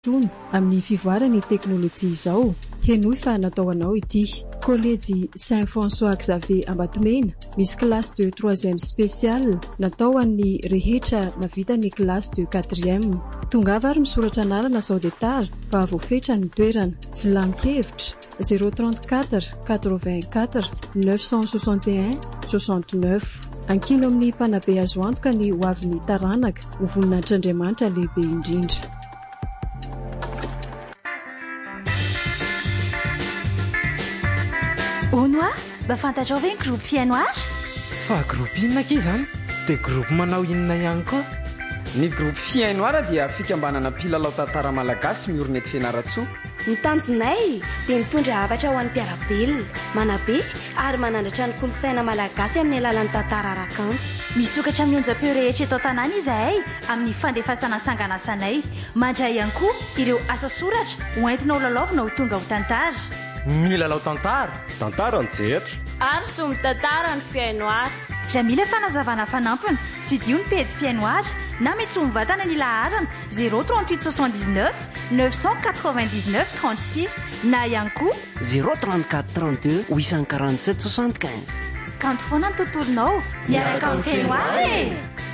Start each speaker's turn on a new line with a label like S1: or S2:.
S1: Trony amin'ny fivoarany teknôlôjia izao, henoy fa natao anao ity. Collège Saint-François Xavier Ambatomena misy classe de 3e spécial natao an'ny rehetra navita ny classe de 4e. Tongava ary misoratra anarana sao de tara mba voafetra ny toerana. Filan-kevitra 034 84 961 69. Ankino amin'ny mpanabe azo antoka ny ho avin'ny taranaka ho voninahitry'Andriamanitra lehibe indrindra.
S2: Onoa, mba fantatrao ve ny groupe fiainoary?
S3: Fa groupe inona ke izany? Dia groupe manao inona ihany koa?
S4: Ny groupe fiainoara dia fikambanana mpilalao tantara malagasy miorina eto Fianaratsoa.
S5: Ny tanjonay dia mitondra hafatra ho an'ny mpiarabelona, manabe ary manandratra ny kolontsaina malagasy amin'ny alalan'ny tantara arakanto.
S2: Misokatra amin'ny onjam-peo rehetra eto an-tanàna izahay amin'ny fandefasana sanganasanay. Mandray ihany koa ireo asa soratra ho entina ho lalaovina ho tonga ho tantara.
S3: Milalao tantara? Tantara an-jetra.
S5: Ary somy tantara ny fiainoary.
S2: Raha mila fanazavana fanampiny, tsy dio ny pejy fiainoary na mety ho mivatana ny laharana 038 79 999 36 na ihany koa
S6: 034 32 847 75.
S2: Kanto foana ny tontolonao miaraka amin'ny fiainoary.